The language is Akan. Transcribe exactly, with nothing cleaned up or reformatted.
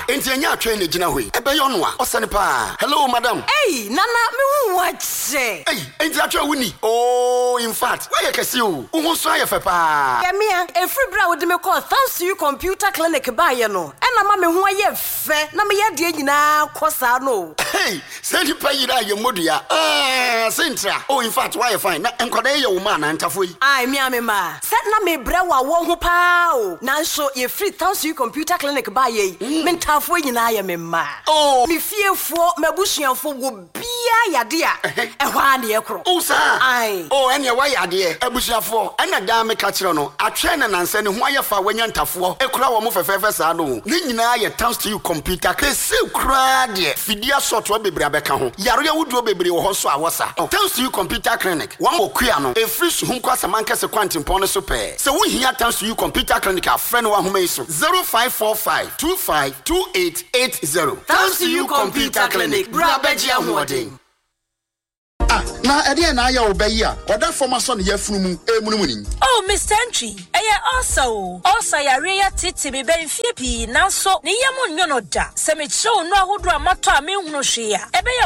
enti anya atwe ne gina hoi ebe yo no a osane pa hello madam hey nana me hu wache hey enti atwe wuni oh in fact why you kesi o wo so aye fe pa ya mia efri bra wo de me call thanks to you computer clinic ba ye no ena ma me hu aye fe na me ye de nyina kosa no hey say di pa yira ye modua ah sentra oh in fact why you fine na enkoda ye wo ma na ntafo yi ai mia me ma set na me bra wa wo ho pa o na so ye free thanks to you computer clinic ba ye me ntafo nyina ye me ma oh me fiefo mabusuafo wo bia yade a ehwa na ye kro oh sir ai oh ene wa yade abusuafo ena da me ka kire no atwe na nanse ne ho aye fa wanya ntafo ekura wo mo fefefe sa no ne nyina ye thanks to you computer kese kura de fidia software bebre abeka ho yare wuduo bebre wo ho so awosa thanks to you computer clinic one okua no e free su hunko asamanka se kwantimpon no so pe se wo hia thanks to you computer clinic a friend wa homa iso zero five four five two five two eight eight zero thanks to you computer clinic bra beji ahoden. Ah, na ede na ya obayi a oda formaso ne yafunu mu emunum ni. Oh, Mister Entry, eye also. Also ya reya titi be ben fie pi nanso ne yemu nyo no da. Se me che onu ahodo amato a me hunu hwe a. Ebe